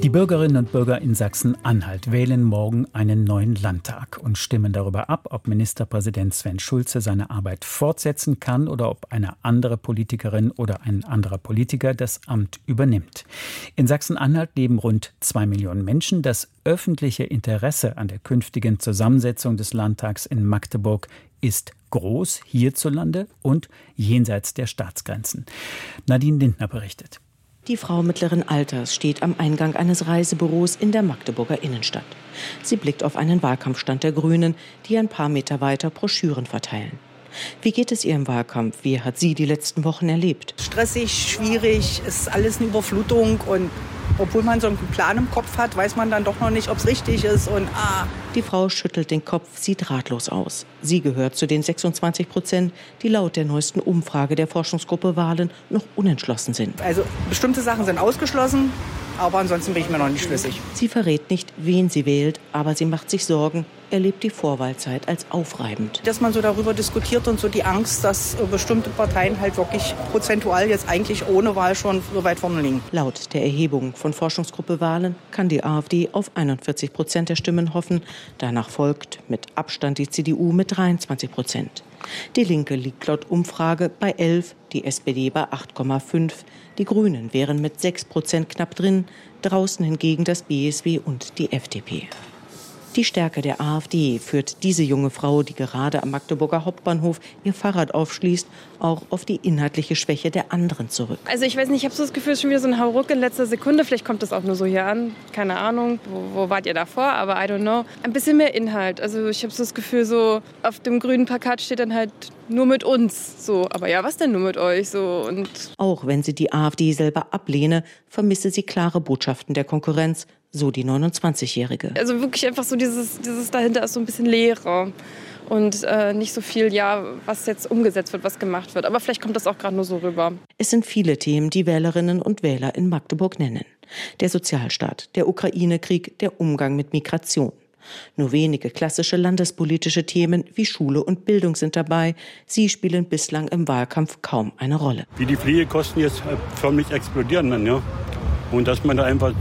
Die Bürgerinnen und Bürger in Sachsen-Anhalt wählen morgen einen neuen Landtag und stimmen darüber ab, ob Ministerpräsident Sven Schulze seine Arbeit fortsetzen kann oder ob eine andere Politikerin oder ein anderer Politiker das Amt übernimmt. In Sachsen-Anhalt leben rund 2 Millionen Menschen. Das öffentliche Interesse an der künftigen Zusammensetzung des Landtags in Magdeburg ist groß, hierzulande und jenseits der Staatsgrenzen. Nadine Lindner berichtet. Die Frau mittleren Alters steht am Eingang eines Reisebüros in der Magdeburger Innenstadt. Sie blickt auf einen Wahlkampfstand der Grünen, die ein paar Meter weiter Broschüren verteilen. Wie geht es ihr im Wahlkampf? Wie hat sie die letzten Wochen erlebt? Stressig, schwierig, ist alles eine Überflutung und obwohl man so einen Plan im Kopf hat, weiß man dann doch noch nicht, ob es richtig ist Die Frau schüttelt den Kopf, sieht ratlos aus. Sie gehört zu den 26%, die laut der neuesten Umfrage der Forschungsgruppe Wahlen noch unentschlossen sind. Also bestimmte Sachen sind ausgeschlossen, aber ansonsten bin ich mir noch nicht schlüssig. Sie verrät nicht, wen sie wählt, aber sie macht sich Sorgen, erlebt die Vorwahlzeit als aufreibend. Dass man so darüber diskutiert und so die Angst, dass bestimmte Parteien halt wirklich prozentual jetzt eigentlich ohne Wahl schon so weit vorne liegen. Laut der Erhebung von Forschungsgruppe Wahlen kann die AfD auf 41% der Stimmen hoffen. Danach folgt mit Abstand die CDU mit 23%. Die Linke liegt laut Umfrage bei 11%, die SPD bei 8,5%. Die Grünen wären mit 6% knapp drin, draußen hingegen das BSW und die FDP. Die Stärke der AfD führt diese junge Frau, die gerade am Magdeburger Hauptbahnhof ihr Fahrrad aufschließt, auch auf die inhaltliche Schwäche der anderen zurück. Also ich weiß nicht, ich habe so das Gefühl, es ist schon wieder so ein Hauruck in letzter Sekunde. Vielleicht kommt das auch nur so hier an. Keine Ahnung, wo wart ihr davor? Aber I don't know. Ein bisschen mehr Inhalt. Also ich habe so das Gefühl, so auf dem grünen Plakat steht dann halt nur mit uns. So, aber ja, was denn nur mit euch? So, und auch wenn sie die AfD selber ablehne, vermisse sie klare Botschaften der Konkurrenz. So die 29-Jährige. Also wirklich einfach so dieses dahinter ist so ein bisschen Leere und nicht so viel, ja, was jetzt umgesetzt wird, was gemacht wird. Aber vielleicht kommt das auch gerade nur so rüber. Es sind viele Themen, die Wählerinnen und Wähler in Magdeburg nennen. Der Sozialstaat, der Ukraine-Krieg, der Umgang mit Migration. Nur wenige klassische landespolitische Themen wie Schule und Bildung sind dabei. Sie spielen bislang im Wahlkampf kaum eine Rolle. Wie die Pflegekosten jetzt förmlich explodieren dann, ja. Und dass man da einfach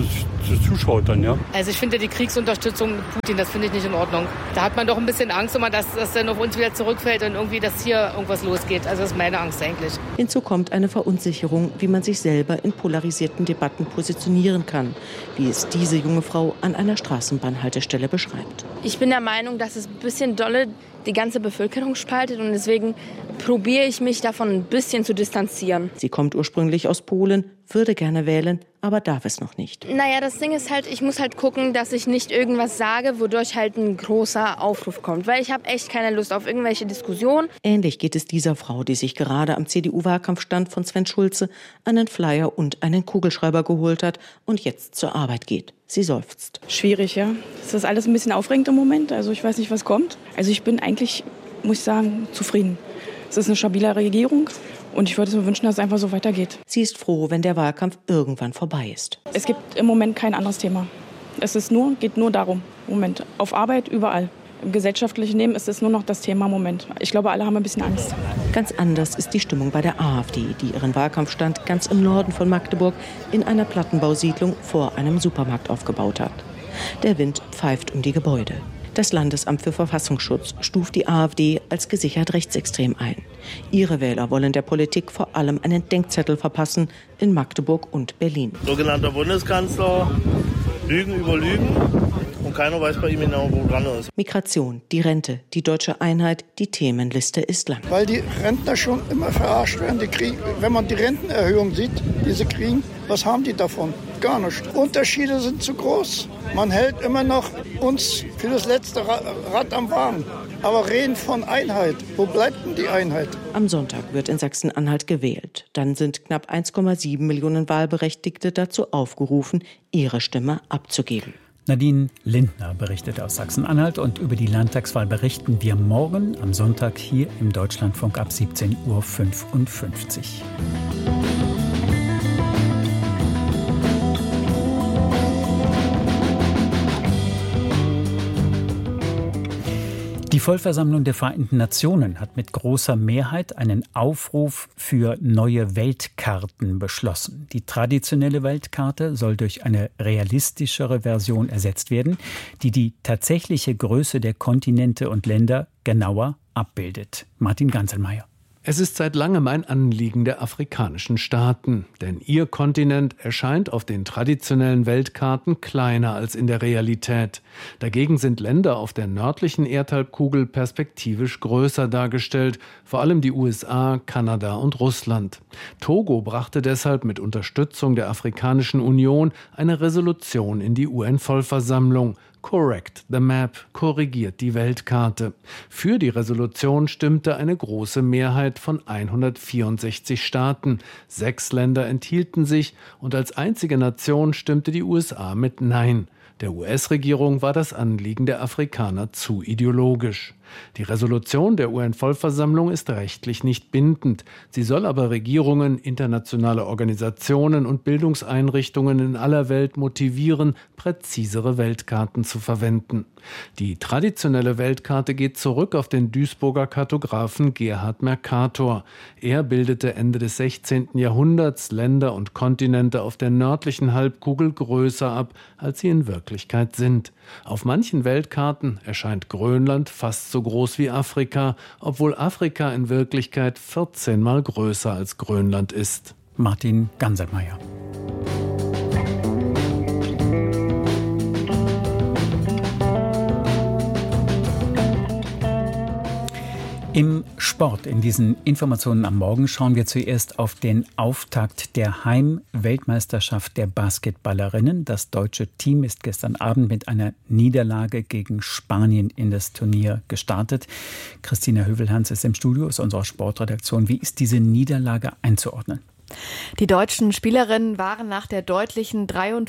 zuschaut dann, ja. Also ich finde die Kriegsunterstützung Putin, das finde ich nicht in Ordnung. Da hat man doch ein bisschen Angst immer, dass das dann auf uns wieder zurückfällt und irgendwie, dass hier irgendwas losgeht. Also das ist meine Angst eigentlich. Hinzu kommt eine Verunsicherung, wie man sich selber in polarisierten Debatten positionieren kann, wie es diese junge Frau an einer Straßenbahnhaltestelle beschreibt. Ich bin der Meinung, dass es ein bisschen dolle die ganze Bevölkerung spaltet und deswegen probiere ich mich davon ein bisschen zu distanzieren. Sie kommt ursprünglich aus Polen, würde gerne wählen, aber darf es noch nicht. Naja, das Ding ist halt, ich muss halt gucken, dass ich nicht irgendwas sage, wodurch halt ein großer Aufruf kommt. Weil ich habe echt keine Lust auf irgendwelche Diskussionen. Ähnlich geht es dieser Frau, die sich gerade am CDU-Wahlkampfstand von Sven Schulze einen Flyer und einen Kugelschreiber geholt hat und jetzt zur Arbeit geht. Sie seufzt. Schwierig, ja. Es ist alles ein bisschen aufregend im Moment. Also ich weiß nicht, was kommt. Also ich bin eigentlich, muss ich sagen, zufrieden. Es ist eine stabile Regierung. Und ich würde mir wünschen, dass es einfach so weitergeht. Sie ist froh, wenn der Wahlkampf irgendwann vorbei ist. Es gibt im Moment kein anderes Thema. Geht nur darum. Moment. Auf Arbeit, überall. Im gesellschaftlichen Leben ist es nur noch das Thema Moment. Ich glaube, alle haben ein bisschen Angst. Ganz anders ist die Stimmung bei der AfD, die ihren Wahlkampfstand ganz im Norden von Magdeburg in einer Plattenbausiedlung vor einem Supermarkt aufgebaut hat. Der Wind pfeift um die Gebäude. Das Landesamt für Verfassungsschutz stuft die AfD als gesichert rechtsextrem ein. Ihre Wähler wollen der Politik vor allem einen Denkzettel verpassen in Magdeburg und Berlin. Sogenannter Bundeskanzler, Lügen über Lügen und keiner weiß bei ihm genau, wo dran ist. Migration, die Rente, die deutsche Einheit, die Themenliste ist lang. Weil die Rentner schon immer verarscht werden. Wenn man die Rentenerhöhung sieht, die sie kriegen, was haben die davon? Gar nichts. Unterschiede sind zu groß. Man hält immer noch uns für das letzte Rad am Wagen. Aber reden von Einheit. Wo bleibt denn die Einheit? Am Sonntag wird in Sachsen-Anhalt gewählt. Dann sind knapp 1,7 Millionen Wahlberechtigte dazu aufgerufen, ihre Stimme abzugeben. Nadine Lindner berichtet aus Sachsen-Anhalt und über die Landtagswahl berichten wir morgen am Sonntag hier im Deutschlandfunk ab 17:55 Uhr. Die Die Vollversammlung der Vereinten Nationen hat mit großer Mehrheit einen Aufruf für neue Weltkarten beschlossen. Die traditionelle Weltkarte soll durch eine realistischere Version ersetzt werden, die die tatsächliche Größe der Kontinente und Länder genauer abbildet. Martin Ganselmeier. Es ist seit langem ein Anliegen der afrikanischen Staaten, denn ihr Kontinent erscheint auf den traditionellen Weltkarten kleiner als in der Realität. Dagegen sind Länder auf der nördlichen Erdhalbkugel perspektivisch größer dargestellt, vor allem die USA, Kanada und Russland. Togo brachte deshalb mit Unterstützung der Afrikanischen Union eine Resolution in die UN-Vollversammlung. Correct the Map, korrigiert die Weltkarte. Für die Resolution stimmte eine große Mehrheit von 164 Staaten. 6 Länder enthielten sich und als einzige Nation stimmte die USA mit Nein. Der US-Regierung war das Anliegen der Afrikaner zu ideologisch. Die Resolution der UN-Vollversammlung ist rechtlich nicht bindend. Sie soll aber Regierungen, internationale Organisationen und Bildungseinrichtungen in aller Welt motivieren, präzisere Weltkarten zu verwenden. Die traditionelle Weltkarte geht zurück auf den Duisburger Kartografen Gerhard Mercator. Er bildete Ende des 16. Jahrhunderts Länder und Kontinente auf der nördlichen Halbkugel größer ab, als sie in Wirklichkeit sind. Auf manchen Weltkarten erscheint Grönland fast so groß wie Afrika, obwohl Afrika in Wirklichkeit 14-mal größer als Grönland ist. Martin Ganselmeier. Im Sport, in diesen Informationen am Morgen, schauen wir zuerst auf den Auftakt der Heim-Weltmeisterschaft der Basketballerinnen. Das deutsche Team ist gestern Abend mit einer Niederlage gegen Spanien in das Turnier gestartet. Christina Hövelhans ist im Studio, ist unserer Sportredaktion. Wie ist diese Niederlage einzuordnen? Die deutschen Spielerinnen waren nach der deutlichen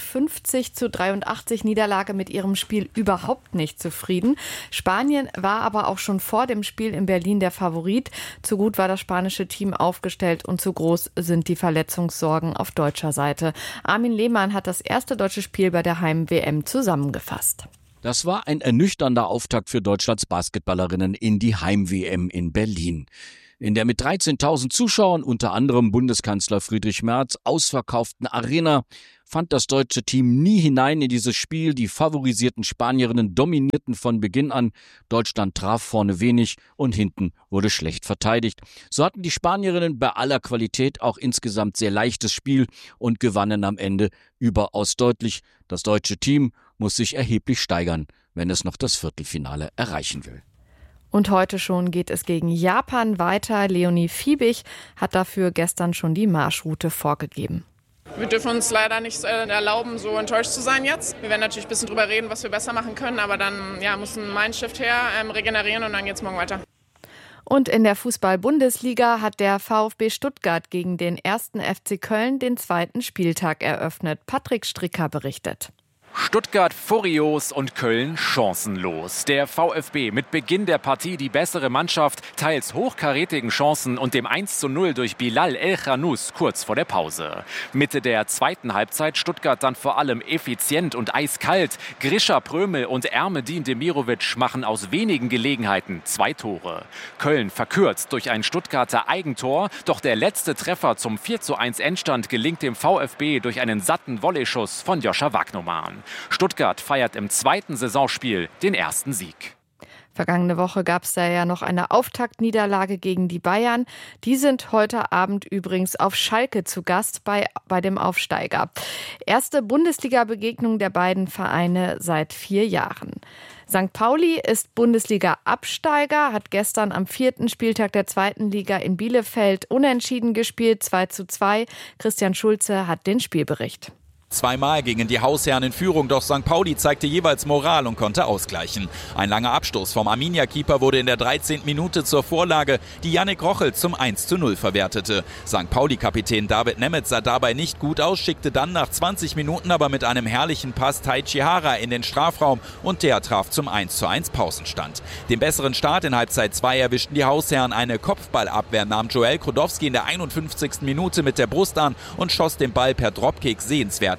53:83 Niederlage mit ihrem Spiel überhaupt nicht zufrieden. Spanien war aber auch schon vor dem Spiel in Berlin der Favorit. Zu gut war das spanische Team aufgestellt und zu groß sind die Verletzungssorgen auf deutscher Seite. Armin Lehmann hat das erste deutsche Spiel bei der Heim-WM zusammengefasst. Das war ein ernüchternder Auftakt für Deutschlands Basketballerinnen in die Heim-WM in Berlin. In der mit 13.000 Zuschauern, unter anderem Bundeskanzler Friedrich Merz, ausverkauften Arena fand das deutsche Team nie hinein in dieses Spiel. Die favorisierten Spanierinnen dominierten von Beginn an. Deutschland traf vorne wenig und hinten wurde schlecht verteidigt. So hatten die Spanierinnen bei aller Qualität auch insgesamt sehr leichtes Spiel und gewannen am Ende überaus deutlich. Das deutsche Team muss sich erheblich steigern, wenn es noch das Viertelfinale erreichen will. Und heute schon geht es gegen Japan weiter. Leonie Fiebig hat dafür gestern schon die Marschroute vorgegeben. Wir dürfen uns leider nicht erlauben, so enttäuscht zu sein jetzt. Wir werden natürlich ein bisschen drüber reden, was wir besser machen können, aber dann muss ein Mindshift her, regenerieren und dann geht's morgen weiter. Und in der Fußball-Bundesliga hat der VfB Stuttgart gegen den 1. FC Köln den 2. Spieltag eröffnet. Patrick Stricker berichtet. Stuttgart furios und Köln chancenlos. Der VfB mit Beginn der Partie die bessere Mannschaft, teils hochkarätigen Chancen und dem 1:0 durch Bilal El-Khanous kurz vor der Pause. Mitte der zweiten Halbzeit Stuttgart dann vor allem effizient und eiskalt. Grisha Prömel und Ermedin Demirovic machen aus wenigen Gelegenheiten 2 Tore. Köln verkürzt durch ein Stuttgarter Eigentor, doch der letzte Treffer zum 4:1 Endstand gelingt dem VfB durch einen satten Volleyschuss von Joscha Wagnoman. Stuttgart feiert im 2. Saisonspiel den ersten Sieg. Vergangene Woche gab es da ja noch eine Auftaktniederlage gegen die Bayern. Die sind heute Abend übrigens auf Schalke zu Gast bei dem Aufsteiger. Erste Bundesliga-Begegnung der beiden Vereine seit 4 Jahren. St. Pauli ist Bundesliga-Absteiger, hat gestern am 4. Spieltag der 2. Liga in Bielefeld unentschieden gespielt, 2:2. Christian Schulze hat den Spielbericht. Zweimal gingen die Hausherren in Führung, doch St. Pauli zeigte jeweils Moral und konnte ausgleichen. Ein langer Abstoß vom Arminia-Keeper wurde in der 13. Minute zur Vorlage, die Yannick Rochel zum 1:0 verwertete. St. Pauli-Kapitän David Nemeth sah dabei nicht gut aus, schickte dann nach 20 Minuten aber mit einem herrlichen Pass Tai Chihara in den Strafraum und der traf zum 1:1 Pausenstand. Den besseren Start in Halbzeit 2 erwischten die Hausherren. Eine Kopfballabwehr nahm Joel Krodowski in der 51. Minute mit der Brust an und schoss den Ball per Dropkick sehenswert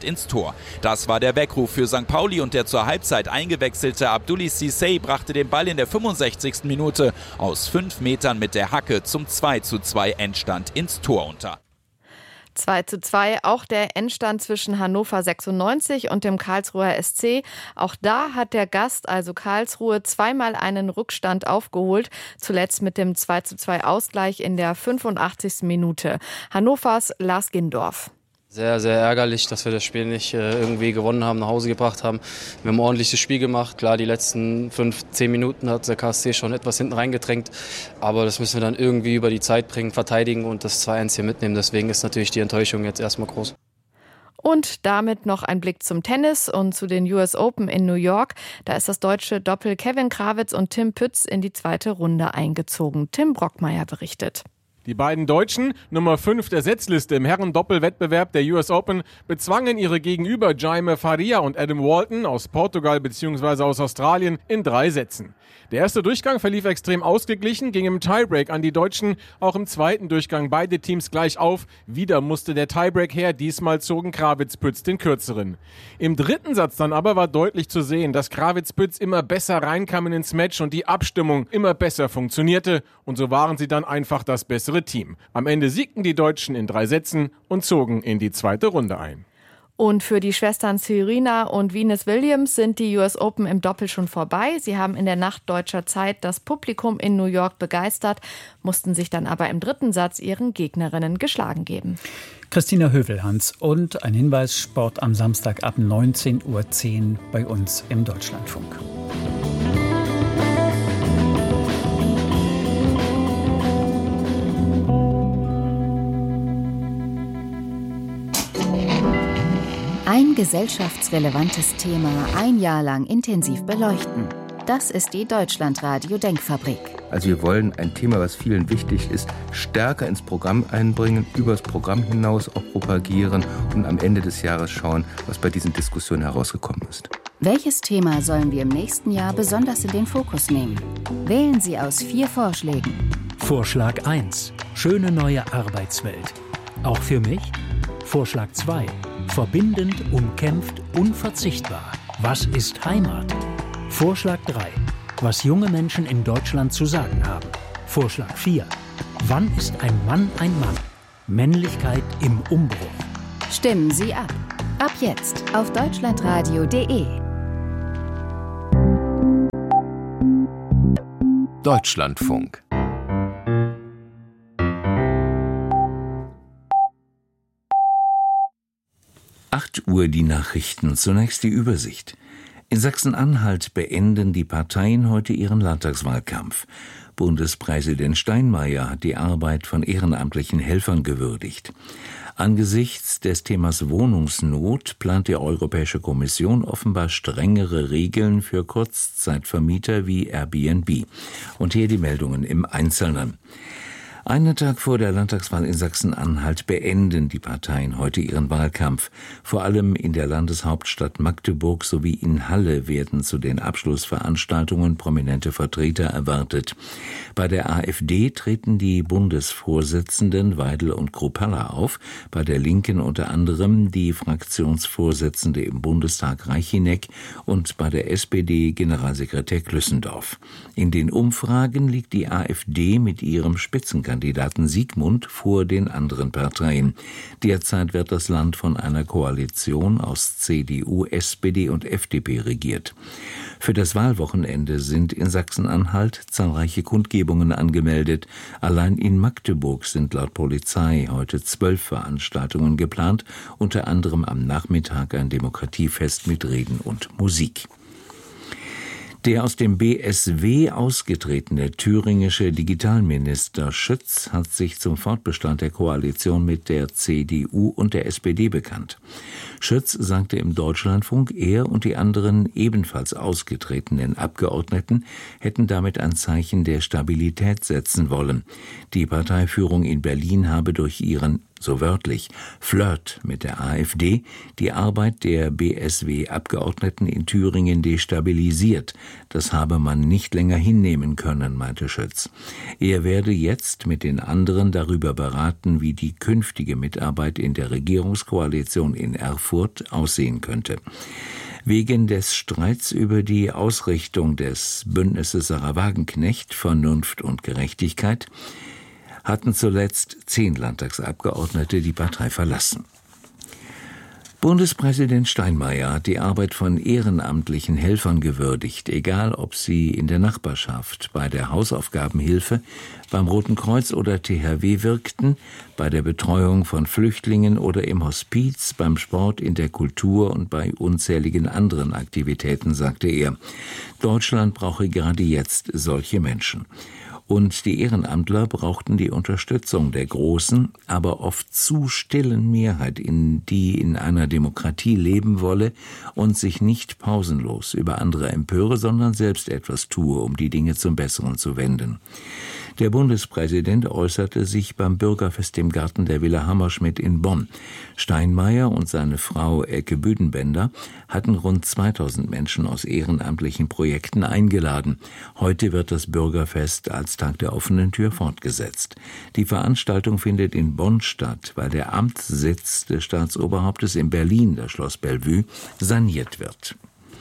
Stuttgart ins Tor. Das war der Weckruf für St. Pauli und der zur Halbzeit eingewechselte Abdoulis Cissé brachte den Ball in der 65. Minute aus 5 Metern mit der Hacke zum 2:2 Endstand ins Tor unter. 2:2, auch der Endstand zwischen Hannover 96 und dem Karlsruher SC. Auch da hat der Gast, also Karlsruhe, zweimal einen Rückstand aufgeholt. Zuletzt mit dem 2:2 Ausgleich in der 85. Minute. Hannovers Lars Gindorf. Sehr, sehr ärgerlich, dass wir das Spiel nicht irgendwie gewonnen haben, nach Hause gebracht haben. Wir haben ein ordentliches Spiel gemacht. Klar, die letzten 5-10 Minuten hat der KSC schon etwas hinten reingedrängt. Aber das müssen wir dann irgendwie über die Zeit bringen, verteidigen und das 2:1 hier mitnehmen. Deswegen ist natürlich die Enttäuschung jetzt erstmal groß. Und damit noch ein Blick zum Tennis und zu den US Open in New York. Da ist das deutsche Doppel Kevin Krawitz und Tim Pütz in die zweite Runde eingezogen. Tim Brockmeier berichtet. Die beiden Deutschen, Nummer 5 der Setzliste im Herren-Doppelwettbewerb der US Open, bezwangen ihre Gegenüber Jaime Faria und Adam Walton aus Portugal bzw. aus Australien in 3 Sätzen. Der erste Durchgang verlief extrem ausgeglichen, ging im Tiebreak an die Deutschen. Auch im zweiten Durchgang beide Teams gleich auf. Wieder musste der Tiebreak her, diesmal zogen Krawitz-Pütz den kürzeren. Im dritten Satz dann aber war deutlich zu sehen, dass Krawitz-Pütz immer besser reinkamen ins Match und die Abstimmung immer besser funktionierte. Und so waren sie dann einfach das bessere Team. Am Ende siegten die Deutschen in 3 Sätzen und zogen in die zweite Runde ein. Und für die Schwestern Serena und Venus Williams sind die US Open im Doppel schon vorbei. Sie haben in der Nacht deutscher Zeit das Publikum in New York begeistert, mussten sich dann aber im dritten Satz ihren Gegnerinnen geschlagen geben. Christina Hövelhans und ein Hinweis: Sport am Samstag ab 19:10 Uhr bei uns im Deutschlandfunk. Ein gesellschaftsrelevantes Thema ein Jahr lang intensiv beleuchten. Das ist die Deutschlandradio Denkfabrik. Also wir wollen ein Thema, was vielen wichtig ist, stärker ins Programm einbringen, über das Programm hinaus auch propagieren und am Ende des Jahres schauen, was bei diesen Diskussionen herausgekommen ist. Welches Thema sollen wir im nächsten Jahr besonders in den Fokus nehmen? Wählen Sie aus 4 Vorschlägen. Vorschlag 1. Schöne neue Arbeitswelt. Auch für mich? Vorschlag 2. Verbindend, umkämpft, unverzichtbar. Was ist Heimat? Vorschlag 3. Was junge Menschen in Deutschland zu sagen haben. Vorschlag 4. Wann ist ein Mann ein Mann? Männlichkeit im Umbruch. Stimmen Sie ab. Ab jetzt auf deutschlandradio.de. Deutschlandfunk. Uhr die Nachrichten. Zunächst die Übersicht. In Sachsen-Anhalt beenden die Parteien heute ihren Landtagswahlkampf. Bundespräsident Steinmeier hat die Arbeit von ehrenamtlichen Helfern gewürdigt. Angesichts des Themas Wohnungsnot plant die Europäische Kommission offenbar strengere Regeln für Kurzzeitvermieter wie Airbnb. Und hier die Meldungen im Einzelnen. Einen Tag vor der Landtagswahl in Sachsen-Anhalt beenden die Parteien heute ihren Wahlkampf. Vor allem in der Landeshauptstadt Magdeburg sowie in Halle werden zu den Abschlussveranstaltungen prominente Vertreter erwartet. Bei der AfD treten die Bundesvorsitzenden Weidel und Kruppalla auf, bei der Linken unter anderem die Fraktionsvorsitzende im Bundestag Reichineck und bei der SPD Generalsekretär Klüssendorf. In den Umfragen liegt die AfD mit ihrem Spitzenkandidaten Siegmund vor den anderen Parteien. Derzeit wird das Land von einer Koalition aus CDU, SPD und FDP regiert. Für das Wahlwochenende sind in Sachsen-Anhalt zahlreiche Kundgebungen angemeldet. Allein in Magdeburg sind laut Polizei heute 12 Veranstaltungen geplant, unter anderem am Nachmittag ein Demokratiefest mit Reden und Musik. Der aus dem BSW ausgetretene thüringische Digitalminister Schütz hat sich zum Fortbestand der Koalition mit der CDU und der SPD bekannt. Schütz sagte im Deutschlandfunk, er und die anderen ebenfalls ausgetretenen Abgeordneten hätten damit ein Zeichen der Stabilität setzen wollen. Die Parteiführung in Berlin habe durch ihren so wörtlich, Flirt mit der AfD, die Arbeit der BSW-Abgeordneten in Thüringen destabilisiert. Das habe man nicht länger hinnehmen können, meinte Schütz. Er werde jetzt mit den anderen darüber beraten, wie die künftige Mitarbeit in der Regierungskoalition in Erfurt aussehen könnte. Wegen des Streits über die Ausrichtung des Bündnisses Sarah Wagenknecht, Vernunft und Gerechtigkeit hatten zuletzt 10 Landtagsabgeordnete die Partei verlassen. Bundespräsident Steinmeier hat die Arbeit von ehrenamtlichen Helfern gewürdigt, egal ob sie in der Nachbarschaft, bei der Hausaufgabenhilfe, beim Roten Kreuz oder THW wirkten, bei der Betreuung von Flüchtlingen oder im Hospiz, beim Sport, in der Kultur und bei unzähligen anderen Aktivitäten, sagte er. Deutschland brauche gerade jetzt solche Menschen. Und die Ehrenamtler brauchten die Unterstützung der großen, aber oft zu stillen Mehrheit, die in einer Demokratie leben wolle und sich nicht pausenlos über andere empöre, sondern selbst etwas tue, um die Dinge zum Besseren zu wenden. Der Bundespräsident äußerte sich beim Bürgerfest im Garten der Villa Hammerschmidt in Bonn. Steinmeier und seine Frau Elke Büdenbender hatten rund 2000 Menschen aus ehrenamtlichen Projekten eingeladen. Heute wird das Bürgerfest als Tag der offenen Tür fortgesetzt. Die Veranstaltung findet in Bonn statt, weil der Amtssitz des Staatsoberhauptes in Berlin, das Schloss Bellevue, saniert wird.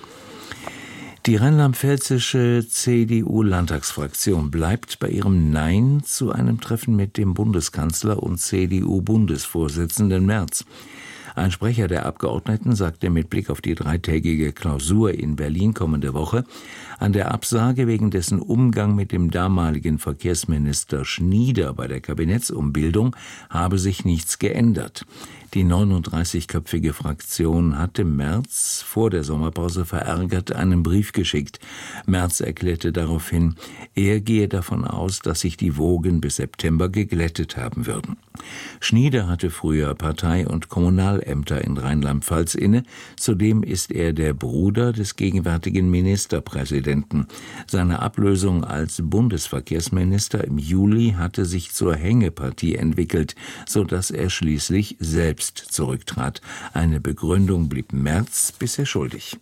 Die rheinland-pfälzische CDU-Landtagsfraktion bleibt bei ihrem Nein zu einem Treffen mit dem Bundeskanzler und CDU-Bundesvorsitzenden Merz. Ein Sprecher der Abgeordneten sagte mit Blick auf die 3-tägige Klausur in Berlin kommende Woche, an der Absage wegen dessen Umgang mit dem damaligen Verkehrsminister Schnieder bei der Kabinettsumbildung habe sich nichts geändert. Die 39-köpfige Fraktion hatte Merz vor der Sommerpause verärgert einen Brief geschickt. Merz erklärte daraufhin, er gehe davon aus, dass sich die Wogen bis September geglättet haben würden. Schnieder hatte früher Partei- und Kommunalämter in Rheinland-Pfalz inne. Zudem ist er der Bruder des gegenwärtigen Ministerpräsidenten. Seine Ablösung als Bundesverkehrsminister im Juli hatte sich zur Hängepartie entwickelt, sodass er schließlich selbst zurücktrat. Eine Begründung blieb Merz bisher schuldig.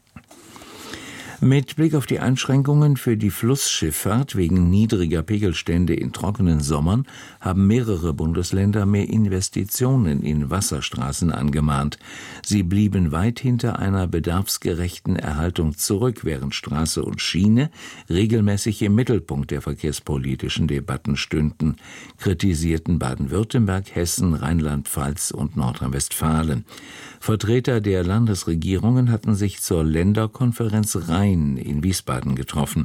Mit Blick auf die Einschränkungen für die Flussschifffahrt wegen niedriger Pegelstände in trockenen Sommern haben mehrere Bundesländer mehr Investitionen in Wasserstraßen angemahnt. Sie blieben weit hinter einer bedarfsgerechten Erhaltung zurück, während Straße und Schiene regelmäßig im Mittelpunkt der verkehrspolitischen Debatten stünden, kritisierten Baden-Württemberg, Hessen, Rheinland-Pfalz und Nordrhein-Westfalen. Vertreter der Landesregierungen hatten sich zur Länderkonferenz Rhein in Wiesbaden getroffen.